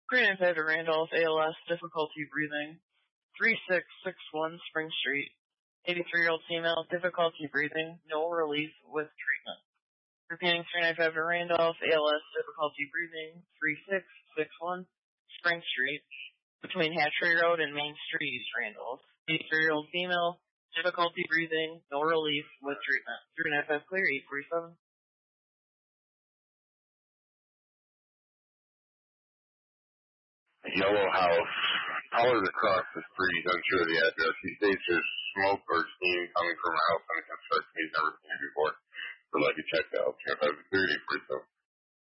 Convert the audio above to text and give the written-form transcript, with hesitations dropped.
395 to Randolph, ALS, difficulty breathing. 3661 Spring Street. 83-year-old female, difficulty breathing, no relief with treatment. Repeating 395 to Randolph, ALS, difficulty breathing. 3661 Spring Street, between Hatchery Road and Main Street, East Randolph. 83-year-old female, difficulty breathing, no relief with treatment. 395 clear, 847. Yellow House. Callers across the street, unsure of the address. He states there's smoke or steam coming from a house under construction he's never seen before. Would like to check out. 395 clear, 847.